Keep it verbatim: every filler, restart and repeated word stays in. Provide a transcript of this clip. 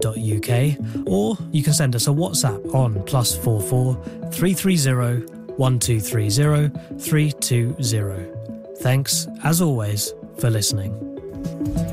dot U K, or you can send us a WhatsApp on plus four four three three zero one two three zero three two zero. Thanks, as always, for listening.